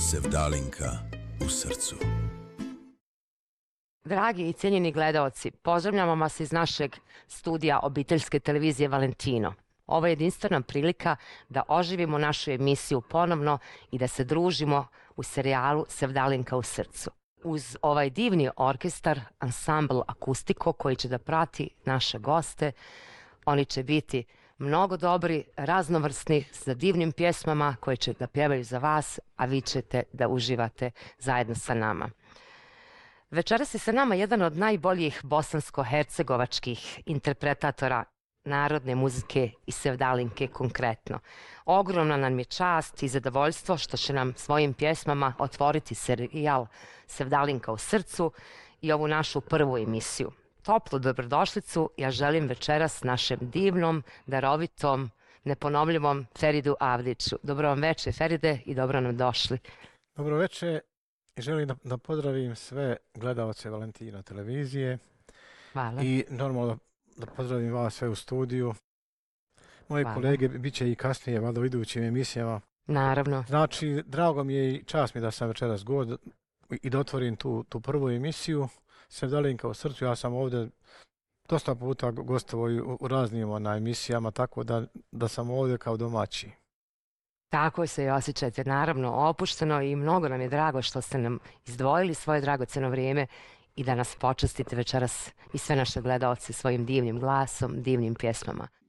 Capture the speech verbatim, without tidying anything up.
Sevdalinka u srcu. Dragi i cijenjeni gledaoci, pozdravljamo vas iz našeg studija obiteljske televizije Valentino. Ovo je jedinstvena prilika da oživimo našu emisiju ponovno i da se družimo u serijalu Sevdalinka u srcu. Uz ovaj divni orkestar, ansambl Akustiko koji će da prati naše goste, oni će biti mnogo dobri, raznovrsni, sa divnim pjesmama koje će da pjevaju za vas, a vi ćete da uživate zajedno sa nama. Večeras je sa nama jedan od najboljih bosansko-hercegovačkih interpretatora narodne muzike i sevdalinke konkretno. Ogromna nam je čast i zadovoljstvo što će nam svojim pjesmama otvoriti serijal Sevdalinka u srcu i ovu našu prvu emisiju. Toplu dobrodošlicu ja želim večeras našem divnom, darovitom, neponovljivom Feridu Avdiću. Dobro vam večer, Feride, i dobro nam došli. Dobro večer. Želim da, da pozdravim sve gledaoce Valentino televizije. Hvala. I normalno da pozdravim vas sve u studiju. Moje Hvala. kolege bit će i kasnije valjda u idućim emisijama. Naravno. Znači, drago mi je i čast mi da sam večeras god i da otvorim tu, tu prvu emisiju Sevdalinka u srcu. Ja sam ovdje dosta puta gostovao u, u raznim ona, emisijama, tako da, da sam ovdje kao domaći. Tako se i osjećate, naravno, opušteno i mnogo nam je drago što ste nam izdvojili svoje dragoceno vrijeme i da nas počastite večeras i sve naše gledaoce svojim divnim glasom, divnim pjesmama.